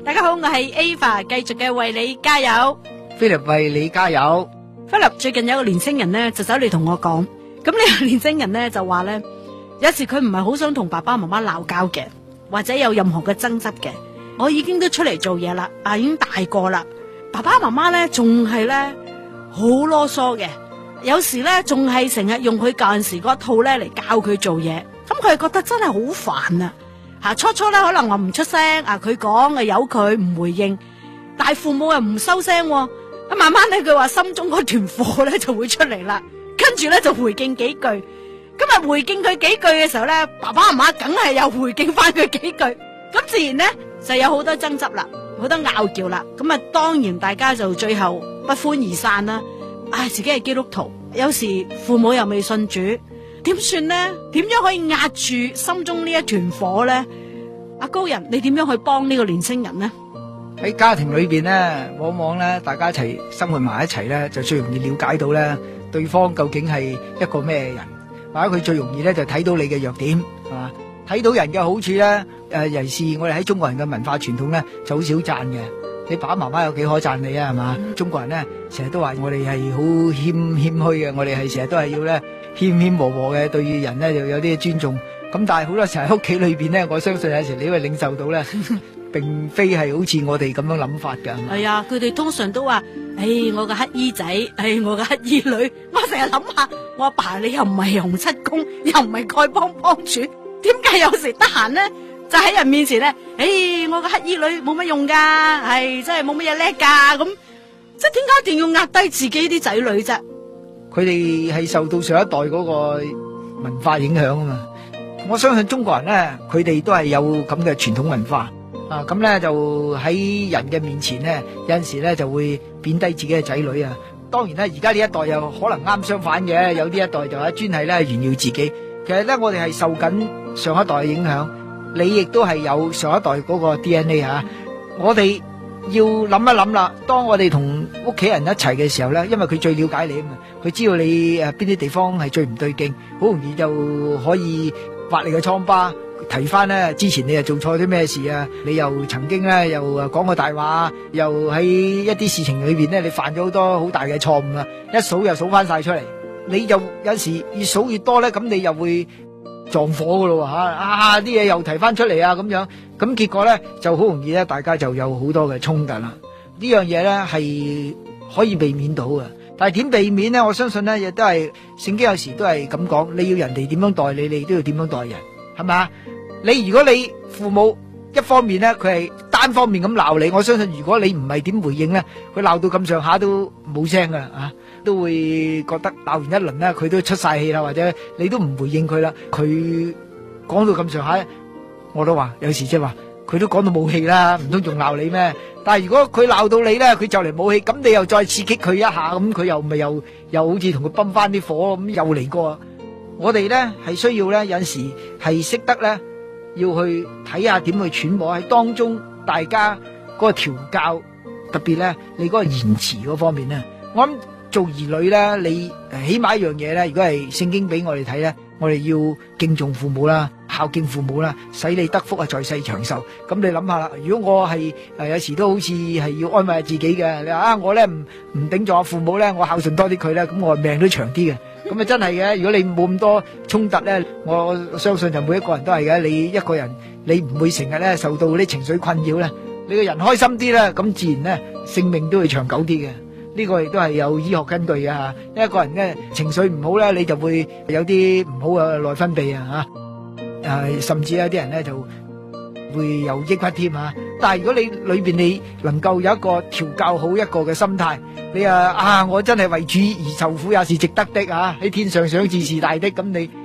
大家好，我係 Ava， 繼續嘅為你加油。 Philip 為你加油。 Philip 最近有個年青人呢，就走嚟同我講，咁呢個年青人呢，就話呢，有時佢唔係好想同爸爸媽媽鬧交嘅，或者有任何嘅爭執嘅。我已經都出嚟做嘢啦，已經大個啦，爸爸媽媽呢，仲係呢，好囉嗦嘅，有時呢，仲係成日用佢舊陣時嗰套呢嚟教佢做嘢，咁佢覺得真係好煩啊！初初呢，可能我唔出聲，佢講由佢唔回應，但係父母又唔收聲，慢慢呢，佢話心中嗰團火呢就會出嚟啦，跟住呢，就回敬幾句，今日回敬佢幾句嘅時候呢，爸爸媽媽梗係又回敬翻佢幾句，咁自然呢，就有好多爭執啦，好多拗撬啦，咁當然大家就最後不歡而散啦。自己係基督徒，有時父母又未信主，點算呢？點樣可以壓住心中呢一團火呢？阿高人，你點樣去幫呢個年青人呢？ 喺家庭裏邊呢，往往呢，大家一齊生活埋一齊呢，就最容易了解到呢，對方究竟係一個咩人，或者佢最容易呢，就睇到你嘅弱點，係嘛？睇到人嘅好處呢，尤其是我哋喺中國人嘅文化傳統呢，就好少讚嘅。你爸爸媽媽有幾可讚你啊？係嘛？中國人呢，成日都話我哋係好謙虛嘅，我哋係成日都係要咧謙和和嘅，對人呢就有啲尊重。咁但係好多時候喺屋企裏邊呢，我相信有時你會領受到咧，並非係好似我哋咁樣諗法㗎。係啊， 佢哋通常都話：我個乞衣仔，我個乞衣女。我成日諗下，我阿爸你又唔係洪七公，又唔係丐幫幫主，點解有時得閒呢？就喺人面前咧，我個乞衣女冇乜用噶，真係冇乜嘢叻噶，咁即係點解一定要壓低自己啲仔女啫？ 佢哋係受到上一代嗰個文化影響啊嘛。我相信中國人咧，佢哋都係有咁嘅傳統文化啊。咁咧就喺人嘅面前咧，有陣時咧就會貶低自己嘅仔女啊。當然咧，而家呢一代又可能啱相反嘅，有啲一代就係專係咧炫耀自己。其實咧，我哋係受緊上一代嘅影響。你亦都係有上一代嗰個 DNA 吓，我哋要諗一諗啦。當我哋同屋企人一齊嘅時候咧，因為佢最了解你啊嘛，佢知道你邊啲地方係最唔對勁，好容易就可以挖你嘅瘡疤，提翻咧之前你又做錯啲咩事啊，你又曾經咧又講過大話，又喺一啲事情裏邊咧你犯咗好多好大嘅錯誤啊，一數又數翻晒出嚟，你就有時越數越多咧，咁你又會撞火噶咯吓，啲嘢又提翻出嚟啊，咁樣，咁結果咧就好容易咧，大家就有好多嘅衝突啦。呢樣嘢咧係可以避免到嘅，但係點避免咧？我相信咧亦都係聖經有時都係咁講，你要人哋點樣待你，你都要點樣待人，係咪？你如果你父母一方面咧，佢係單方面咁鬧你，我相信如果你唔係點回應咧，佢鬧到咁上下都冇聲噶啊！都會覺得鬧完一輪咧，佢都出晒氣啦，或者你都唔回應佢啦。佢講到咁上下，我都話有時即係話佢都講到冇氣啦，唔通仲鬧你咩？但係如果佢鬧到你咧，佢就嚟冇氣，咁你又再刺激佢一下，咁佢又咪又好似同佢泵翻啲火咁，又嚟過。我哋咧係需要咧，有陣時係識得咧，要去睇下點去揣摩喺當中，大家嗰個調教，特別咧你嗰個言辭嗰方面咧，我諗。做兒女咧，你起碼一樣嘢咧，如果係聖經俾我哋睇咧，我哋要敬重父母啦，孝敬父母啦，使你得福啊，在世長壽。咁你諗下啦，如果我係有時都好似係要安慰下自己嘅，你話我咧唔頂撞父母咧，我孝順多啲佢咧，咁我命都長啲嘅。咁啊真係嘅，如果你冇咁多衝突咧，我相信就每一個人都係嘅。你一個人你唔會成日咧受到啲情緒困擾咧，你個人開心啲咧，咁自然咧性命都會長久啲嘅。呢個亦都係有醫學根據嘅吓，一個人咧情緒唔好咧，你就會有啲唔好嘅內分泌啊吓，甚至有啲人咧就會有抑鬱添啊。但係如果你裏邊你能夠有一個調教好一個嘅心態，你我真係為主而受苦也是值得的啊！喺天上賞賜是大的，咁你